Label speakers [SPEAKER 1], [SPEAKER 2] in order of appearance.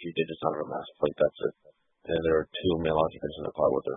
[SPEAKER 1] she did just not have a mask plate. That's it. And there are two male occupants in the car with her.